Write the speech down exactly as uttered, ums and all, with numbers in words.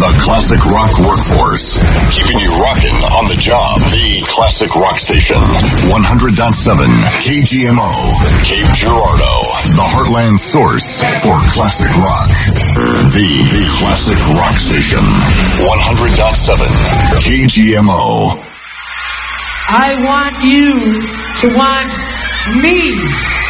The classic rock workforce. Keeping you rocking on the job. The classic rock station. one hundred point seven K G M O. Cape Girardeau. The Heartland source for classic rock. The, the classic rock station. one hundred point seven K G M O. I want you to want me.